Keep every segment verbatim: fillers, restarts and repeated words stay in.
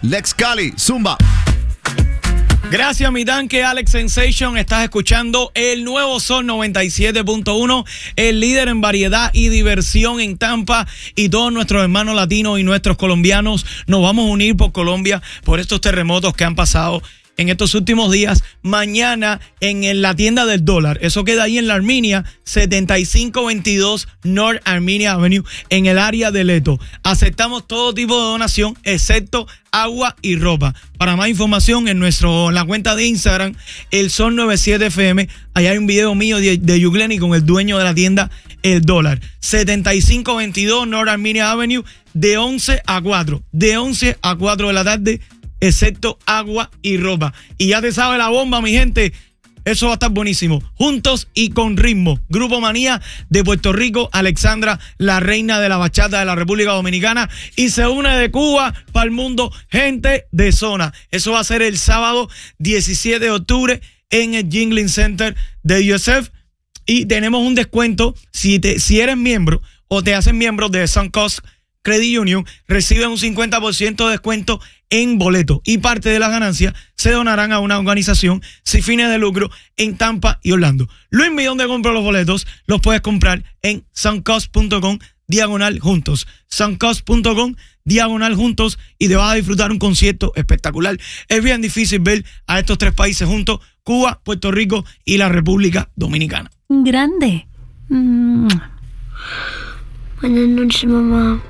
Lex Cali, Zumba. Gracias, mi tanque, Alex Sensation. Estás escuchando el nuevo Sol noventa y siete punto uno, el líder en variedad y diversión en Tampa. Y todos nuestros hermanos latinos y nuestros colombianos nos vamos a unir por Colombia, por estos terremotos que han pasado en estos últimos días. Mañana en la tienda del dólar, eso queda ahí en la Arminia, setenta y cinco veintidós North Arminia Avenue, en el área de Leto. Aceptamos todo tipo de donación, excepto agua y ropa. Para más información, en nuestro en la cuenta de Instagram, el Sol noventa y siete F M, allá hay un video mío de, de Yugleni con el dueño de la tienda El Dólar. setenta y cinco veintidós North Arminia Avenue, de once a cuatro. De once a cuatro de la tarde, excepto agua y ropa. Y ya te sabe la bomba, mi gente. Eso va a estar buenísimo. Juntos y con ritmo. Grupo Manía de Puerto Rico, Alexandra, la reina de la bachata de la República Dominicana. Y se une de Cuba para el mundo, gente de zona. Eso va a ser el sábado diecisiete de octubre en el Jingling Center de U S F. Y tenemos un descuento. Si, te, si eres miembro o te hacen miembro de Suncoast Credit Union, reciben un cincuenta por ciento de descuento en boleto, y parte de las ganancias se donarán a una organización sin fines de lucro en Tampa y Orlando. Luis Millón de compra los boletos, los puedes comprar en suncoast punto com diagonal juntos. suncoast punto com diagonal juntos, y te vas a disfrutar un concierto espectacular. Es bien difícil ver a estos tres países juntos: Cuba, Puerto Rico y la República Dominicana. Grande. Mm. Buenas noches, mamá.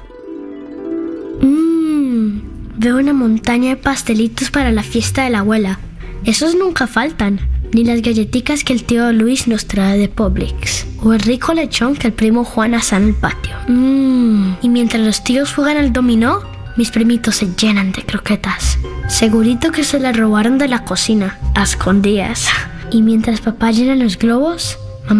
Mmm, veo una montaña de pastelitos para la fiesta de la abuela. Esos nunca faltan. Ni las galletitas que el tío Luis nos trae de Publix. O el rico lechón que el primo Juan asa en el patio. Mmm, y mientras los tíos juegan al dominó, mis primitos se llenan de croquetas. Segurito que se las robaron de la cocina, a escondidas. Y mientras papá llena los globos,